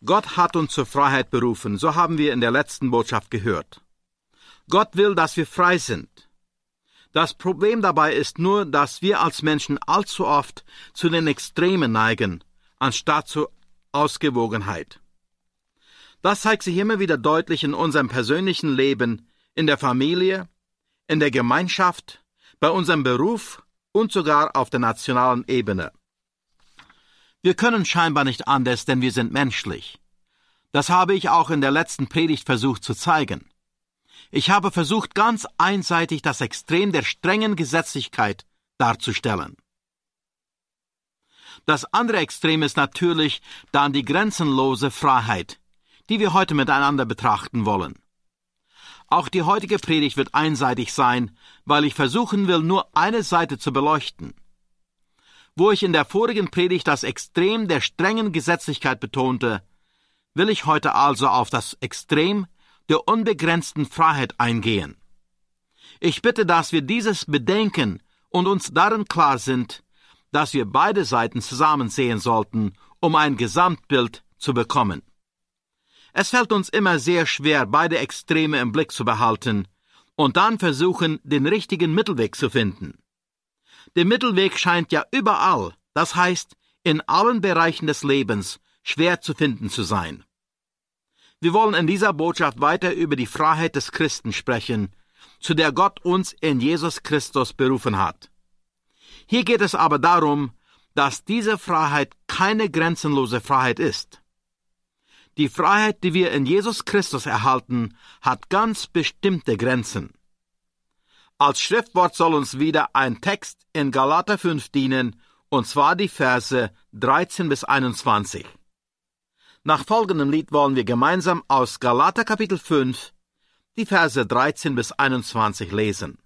Gott hat uns zur Freiheit berufen, so haben wir in der letzten Botschaft gehört. Gott will, dass wir frei sind. Das Problem dabei ist nur, dass wir als Menschen allzu oft zu den Extremen neigen, anstatt zur Ausgewogenheit. Das zeigt sich immer wieder deutlich in unserem persönlichen Leben, in der Familie, in der Gemeinschaft, bei unserem Beruf und sogar auf der nationalen Ebene. Wir können scheinbar nicht anders, denn wir sind menschlich. Das habe ich auch in der letzten Predigt versucht zu zeigen. Ich habe versucht, ganz einseitig das Extrem der strengen Gesetzlichkeit darzustellen. Das andere Extrem ist natürlich dann die grenzenlose Freiheit, die wir heute miteinander betrachten wollen. Auch die heutige Predigt wird einseitig sein, weil ich versuchen will, nur eine Seite zu beleuchten. Wo ich in der vorigen Predigt das Extrem der strengen Gesetzlichkeit betonte, will ich heute also auf das Extrem der unbegrenzten Freiheit eingehen. Ich bitte, dass wir dieses bedenken und uns darin klar sind, dass wir beide Seiten zusammen sehen sollten, um ein Gesamtbild zu bekommen. Es fällt uns immer sehr schwer, beide Extreme im Blick zu behalten und dann versuchen, den richtigen Mittelweg zu finden. Der Mittelweg scheint ja überall, das heißt in allen Bereichen des Lebens, schwer zu finden zu sein. Wir wollen in dieser Botschaft weiter über die Freiheit des Christen sprechen, zu der Gott uns in Jesus Christus berufen hat. Hier geht es aber darum, dass diese Freiheit keine grenzenlose Freiheit ist. Die Freiheit, die wir in Jesus Christus erhalten, hat ganz bestimmte Grenzen. Als Schriftwort soll uns wieder ein Text in Galater 5 dienen, und zwar die Verse 13 bis 21. Nach folgendem Lied wollen wir gemeinsam aus Galater Kapitel 5 die Verse 13 bis 21 lesen.